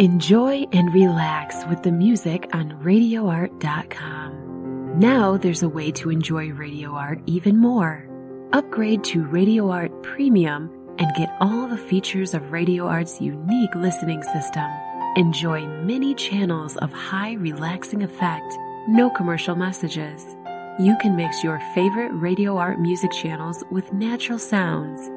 Enjoy and relax with the music on RadioArt.com. Now there's a way to enjoy Radio Art even more. Upgrade to Radio Art Premium and get all the features of Radio Art's unique listening system. Enjoy many channels of high relaxing effect, no commercial messages. You can mix your favorite Radio Art music channels with natural sounds